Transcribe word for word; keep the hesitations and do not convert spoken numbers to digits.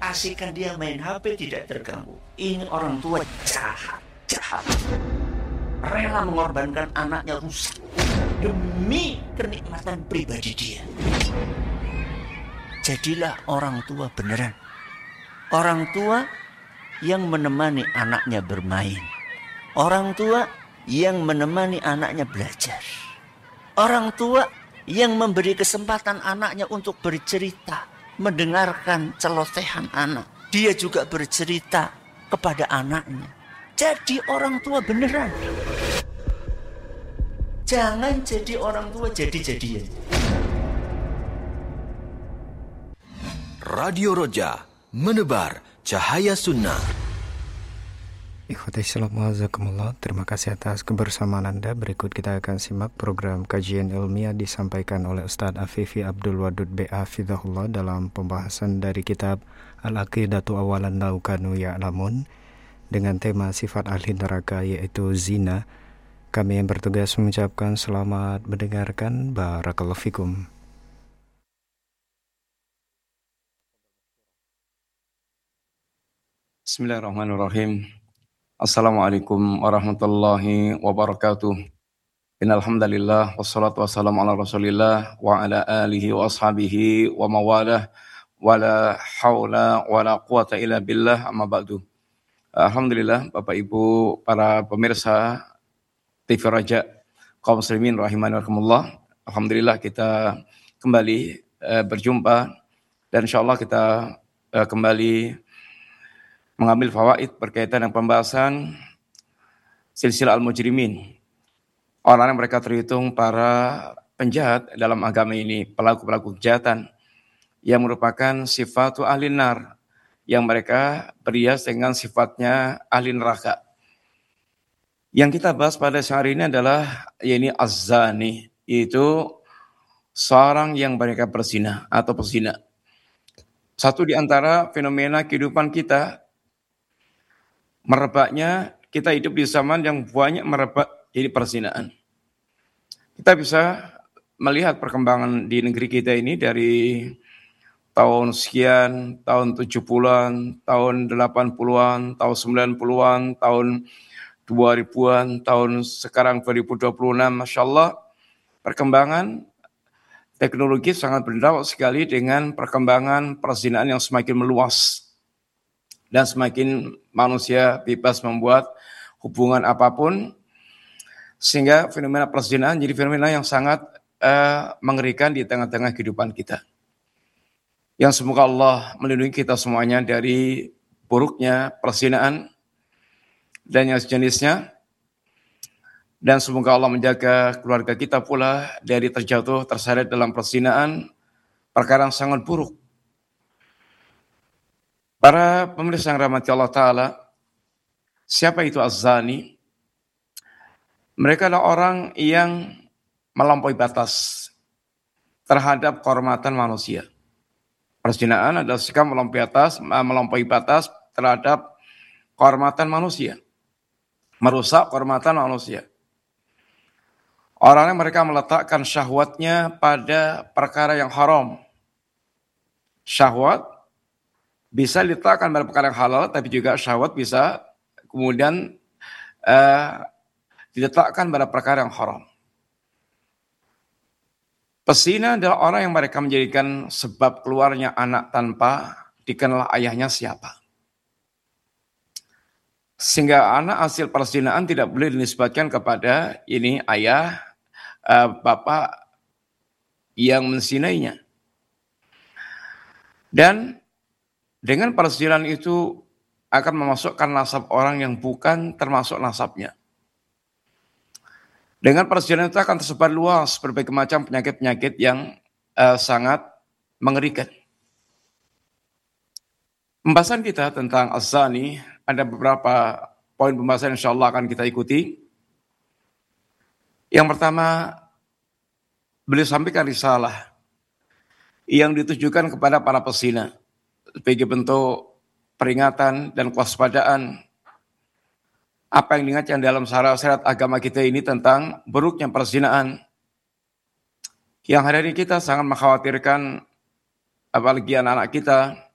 kasihkan dia main H P tidak terganggu. Ini orang tua jahat, jahat. Rela mengorbankan anaknya rusak demi kenikmatan pribadi dia. Jadilah orang tua beneran. Orang tua yang menemani anaknya bermain. Orang tua yang menemani anaknya belajar. Orang tua yang memberi kesempatan anaknya untuk bercerita, mendengarkan celotehan anak. Dia juga bercerita kepada anaknya. Jadi orang tua beneran. Jangan jadi orang tua jadi-jadian. Radio Roja, menebar cahaya sunnah. Ikhwati Islam wa'azakumullah, terima kasih atas kebersamaan Anda. Berikut kita akan simak program kajian ilmiah disampaikan oleh Ustadz Afifi Abdul Wadud B A Fidhahullah dalam pembahasan dari kitab Al-Aqidatu Awalan Laukanu Ya'lamun dengan tema sifat ahli neraka yaitu zina. Kami yang bertugas mengucapkan selamat mendengarkan. Barakallahu fikum. Bismillahirrahmanirrahim. Assalamualaikum warahmatullahi wabarakatuh. Innal hamdalillah wassalatu wassalamu ala Rasulillah wa ala alihi wa ashabihi wa mawalah wala haula wala quwata illa billah, amma ba'du. Alhamdulillah Bapak Ibu para pemirsa T V Raja kaum muslimin rahimani wa rahimakumullah. Alhamdulillah kita kembali uh, berjumpa dan insyaallah kita uh, kembali mengambil fawaid berkaitan dengan pembahasan silsilah al-mujrimin. Orang yang mereka terhitung para penjahat dalam agama ini, pelaku-pelaku kejahatan yang merupakan sifatu ahli nar, yang mereka berhias dengan sifatnya ahli neraka. Yang kita bahas pada hari ini adalah yakni az-zani, yaitu seorang yang mereka berzina atau pezina. Satu di antara fenomena kehidupan kita, merebaknya kita hidup di zaman yang banyak merebak jadi perzinaan. Kita bisa melihat perkembangan di negeri kita ini dari tahun sekian, tahun tujuh puluhan, tahun delapan puluhan, tahun sembilan puluhan, tahun dua ribuan, tahun sekarang dua ribu dua puluh enam, Masya Allah, perkembangan teknologi sangat berdampak sekali dengan perkembangan perzinaan yang semakin meluas. Dan semakin manusia bebas membuat hubungan apapun, sehingga fenomena perzinaan jadi fenomena yang sangat uh, mengerikan di tengah-tengah kehidupan kita. Yang semoga Allah melindungi kita semuanya dari buruknya perzinaan dan yang sejenisnya. Dan semoga Allah menjaga keluarga kita pula dari terjatuh terseret dalam perzinaan, perkara yang sangat buruk. Para pemirsa yang rahmati Allah Ta'ala, siapa itu az-zani? Mereka adalah orang yang melampaui batas terhadap kehormatan manusia. Perzinaan adalah sikap melampaui batas, melampaui batas terhadap kehormatan manusia, merusak kehormatan manusia. Orang yang mereka meletakkan syahwatnya pada perkara yang haram. Syahwat bisa diletakkan pada perkara yang halal, tapi juga syahwat bisa kemudian uh, diletakkan pada perkara yang haram. Pezina adalah orang yang mereka menjadikan sebab keluarnya anak tanpa dikenal ayahnya siapa. Sehingga anak hasil perzinaan tidak boleh dinisbatkan kepada ini ayah, uh, bapak yang menzinainya. Dan dengan perzinaan itu akan memasukkan nasab orang yang bukan termasuk nasabnya. Dengan perzinaan itu akan tersebar luas berbagai macam penyakit-penyakit yang uh, sangat mengerikan. Pembahasan kita tentang az-zani, ada beberapa poin pembahasan insya Allah akan kita ikuti. Yang pertama, beliau sampaikan risalah yang ditujukan kepada para pezina sebagai bentuk peringatan dan kewaspadaan apa yang diingatkan dalam syariat agama kita ini tentang buruknya perzinaan yang hari ini kita sangat mengkhawatirkan, apalagi anak-anak kita